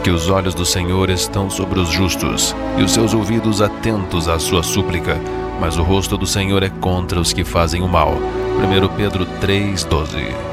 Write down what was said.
Porque os olhos do Senhor estão sobre os justos, e os seus ouvidos atentos à sua súplica, mas o rosto do Senhor é contra os que fazem o mal. 1 Pedro 3:12.